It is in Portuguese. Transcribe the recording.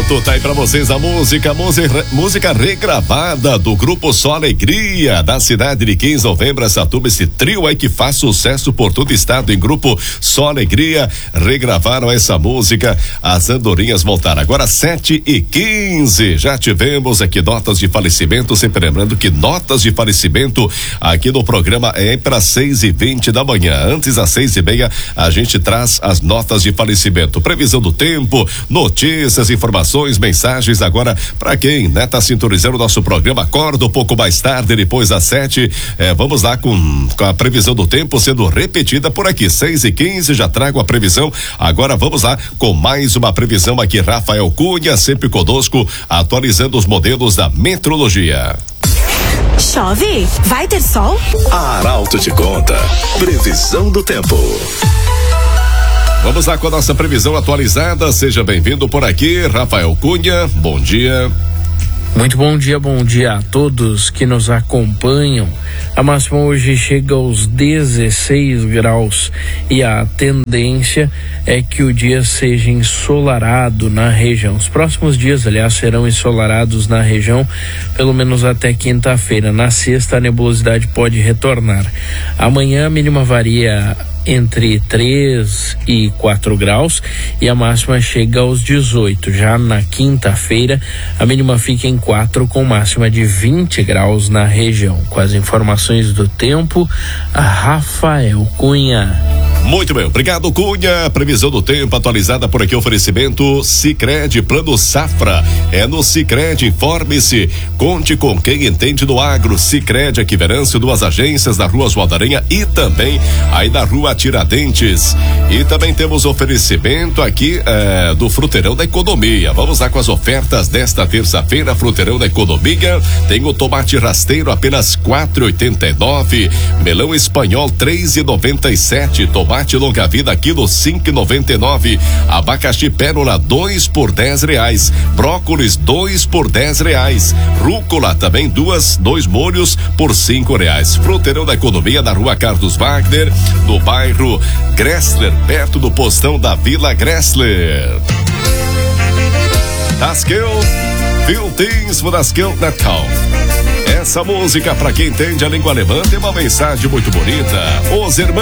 Pronto, tá aí pra vocês a música regravada do grupo Só Alegria, da cidade de 15 de novembro, essa turma, esse trio aí que faz sucesso por todo o estado, em grupo Só Alegria, regravaram essa música, as andorinhas voltaram. Agora 7h15, já tivemos aqui notas de falecimento, sempre lembrando que notas de falecimento aqui no programa é para 6h20 da manhã. Antes das 6h30 a gente traz as notas de falecimento, previsão do tempo, notícias, informações, mensagens. Agora para quem, né, tá sintonizando o nosso programa, acorda um pouco mais tarde, depois das 7, vamos lá com a previsão do tempo sendo repetida por aqui, 6h15, já trago a previsão. Agora vamos lá com mais uma previsão aqui, Rafael Cunha, sempre conosco, atualizando os modelos da meteorologia. Chove? Vai ter sol? A Arauto te conta. Previsão do tempo. Vamos lá com a nossa previsão atualizada. Seja bem-vindo por aqui, Rafael Cunha. Bom dia. Muito bom dia a todos que nos acompanham. A máxima hoje chega aos 16 graus e a tendência é que o dia seja ensolarado na região. Os próximos dias, aliás, serão ensolarados na região, pelo menos até quinta-feira. Na sexta, a nebulosidade pode retornar. Amanhã a mínima varia entre 3 e 4 graus e a máxima chega aos 18. Já na quinta-feira, a mínima fica em 4 com máxima de 20 graus na região. Com as informações do tempo, a Rafael Cunha. Muito bem, obrigado, Cunha. Previsão do tempo atualizada por aqui, oferecimento Sicredi, Plano Safra. É no Sicredi, informe-se. Conte com quem entende do agro. Sicredi, aqui Verâncio, 2 agências na Rua Oswaldo Aranha e também aí na Rua Tiradentes. E também temos oferecimento aqui do Fruteirão da Economia. Vamos lá com as ofertas desta terça-feira, Fruteirão da Economia. Tem o tomate rasteiro apenas R$4,89, melão espanhol R$3,97, tomate longa vida quilo R$5,99, abacaxi pérola 2 por R$10, brócolis 2 por R$10, rúcula também dois molhos por R$5. Fruteirão da Economia na Rua Carlos Wagner, no bairro Gressler, perto do postão da Vila Gressler. Dasqueu, Viltins Dasqueu Natal. Essa música, pra quem entende a língua alemã, tem uma mensagem muito bonita. Os irmãos